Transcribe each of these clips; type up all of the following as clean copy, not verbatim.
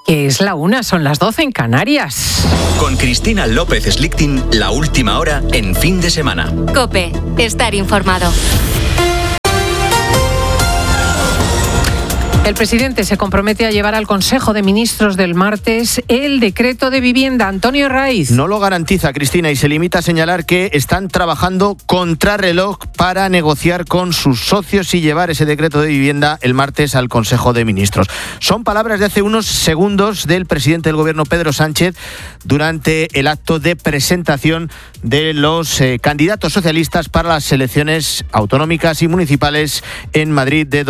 Que es la 1, son las 12 en Canarias. Con Cristina López Slichting, la última hora en Fin de Semana. COPE, estar informado. El presidente se compromete a llevar al Consejo de Ministros del martes el decreto de vivienda. Antonio Raiz. No lo garantiza, Cristina, y se limita a señalar que están trabajando contrarreloj para negociar con sus socios y llevar ese decreto de vivienda el martes al Consejo de Ministros. Son palabras de hace unos segundos del presidente del Gobierno, Pedro Sánchez, durante el acto de presentación de los candidatos socialistas para las elecciones autonómicas y municipales en Madrid de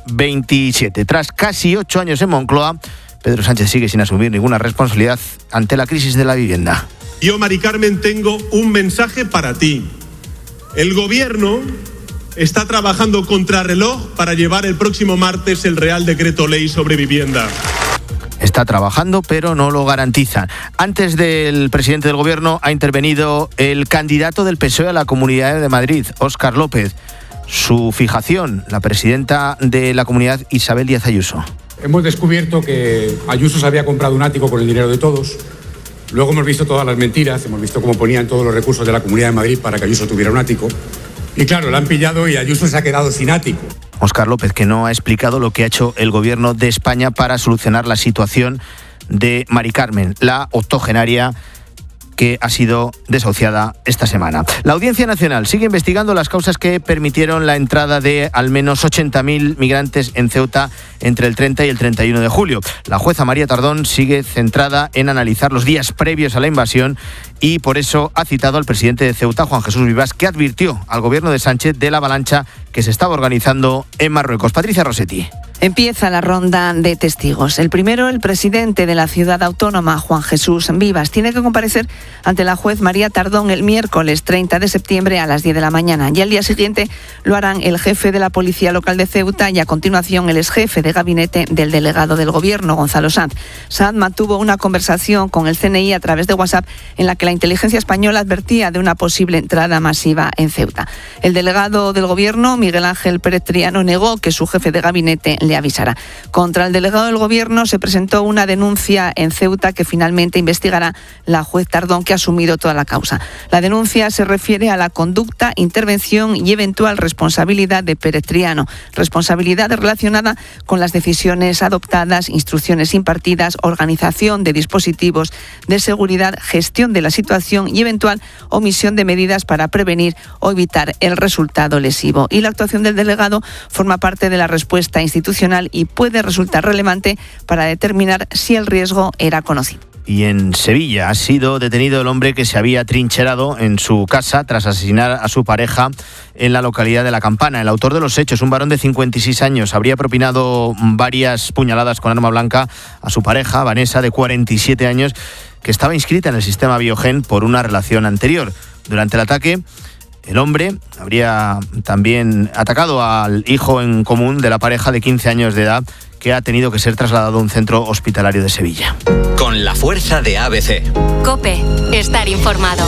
2027. Tras casi 8 años en Moncloa, Pedro Sánchez sigue sin asumir ninguna responsabilidad ante la crisis de la vivienda. Yo, Mari Carmen, tengo un mensaje para ti. El Gobierno está trabajando contrarreloj para llevar el próximo martes el Real Decreto Ley sobre vivienda. Está trabajando, pero no lo garantiza. Antes del presidente del Gobierno ha intervenido el candidato del PSOE a la Comunidad de Madrid, Óscar López. Su fijación, la presidenta de la comunidad, Isabel Díaz Ayuso. Hemos descubierto que Ayuso se había comprado un ático con el dinero de todos. Luego hemos visto todas las mentiras, hemos visto cómo ponían todos los recursos de la Comunidad de Madrid para que Ayuso tuviera un ático. Y claro, la han pillado y Ayuso se ha quedado sin ático. Óscar López, que no ha explicado lo que ha hecho el Gobierno de España para solucionar la situación de Mari Carmen, la octogenaria que ha sido desahuciada esta semana. La Audiencia Nacional sigue investigando las causas que permitieron la entrada de al menos 80.000 migrantes en Ceuta entre el 30 y el 31 de julio. La jueza María Tardón sigue centrada en analizar los días previos a la invasión y por eso ha citado al presidente de Ceuta, Juan Jesús Vivas, que advirtió al gobierno de Sánchez de la avalancha que se estaba organizando en Marruecos. Patricia Rossetti. Empieza la ronda de testigos. El primero, el presidente de la ciudad autónoma, Juan Jesús Vivas, tiene que comparecer ante la juez María Tardón el miércoles 30 de septiembre a las 10 de la mañana. Y al día siguiente lo harán el jefe de la Policía Local de Ceuta y a continuación el exjefe de gabinete del delegado del Gobierno, Gonzalo Sanz. Sanz mantuvo una conversación con el CNI a través de WhatsApp en la que la inteligencia española advertía de una posible entrada masiva en Ceuta. El delegado del Gobierno, Miguel Ángel Pérez Triano, negó que su jefe de gabinete le avisará. Contra el delegado del Gobierno se presentó una denuncia en Ceuta que finalmente investigará la juez Tardón, que ha asumido toda la causa. La denuncia se refiere a la conducta, intervención y eventual responsabilidad de Pérez Triano, responsabilidad relacionada con las decisiones adoptadas, instrucciones impartidas, organización de dispositivos de seguridad, gestión de la situación y eventual omisión de medidas para prevenir o evitar el resultado lesivo. Y la actuación del delegado forma parte de la respuesta institucional y puede resultar relevante para determinar si el riesgo era conocido. Y en Sevilla ha sido detenido el hombre que se había trincherado en su casa tras asesinar a su pareja en la localidad de La Campana. El autor de los hechos, un varón de 56 años, habría propinado varias puñaladas con arma blanca a su pareja, Vanessa, de 47 años, que estaba inscrita en el sistema Biogen por una relación anterior. Durante el ataque, el hombre habría también atacado al hijo en común de la pareja de 15 años de edad, que ha tenido que ser trasladado a un centro hospitalario de Sevilla. Con la fuerza de ABC. COPE, estar informado.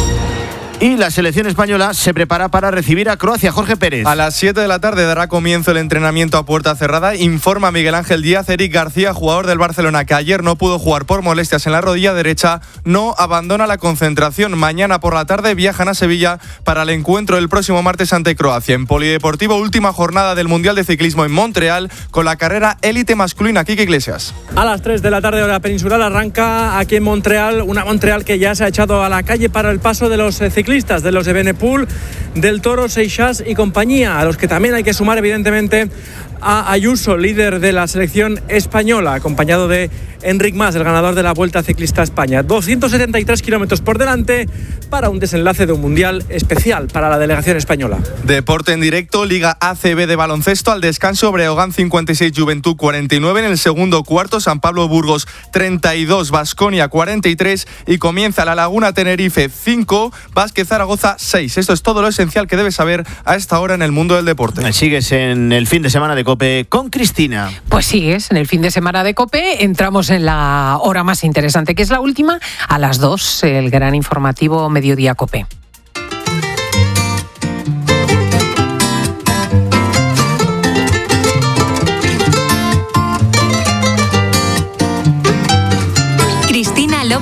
Y la selección española se prepara para recibir a Croacia. Jorge Pérez. A las 7 de la tarde dará comienzo el entrenamiento a puerta cerrada. Informa Miguel Ángel Díaz. Eric García, jugador del Barcelona, que ayer no pudo jugar por molestias en la rodilla derecha, no abandona la concentración. Mañana por la tarde viajan a Sevilla para el encuentro el próximo martes ante Croacia. En Polideportivo, última jornada del Mundial de Ciclismo en Montreal, con la carrera élite masculina. Quique Iglesias. A las 3 de la tarde hora peninsular arranca aquí en Montreal, una Montreal que ya se ha echado a la calle para el paso de los ciclistas, de los de Benepul, del Toro, Seixas y compañía, a los que también hay que sumar evidentemente a Ayuso, líder de la selección española, acompañado de Enric Mas, el ganador de la Vuelta Ciclista a España. 273 kilómetros por delante para un desenlace de un mundial especial para la delegación española. Deporte en directo, Liga ACB de baloncesto. Al descanso, Breogán 56, Juventud 49. En el segundo cuarto, San Pablo Burgos 32, Baskonia 43. Y comienza la Laguna Tenerife 5, Vázquez Zaragoza 6. Esto es todo lo esencial que debes saber a esta hora en el mundo del deporte. Sigues en el fin de semana de COPE con Cristina. Pues sigues en el fin de semana de COPE. Entramos en la hora más interesante, que es la última, a las 2, el gran informativo Mediodía COPE.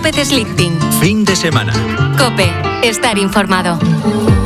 López Slichting. Fin de semana. COPE. Estar informado.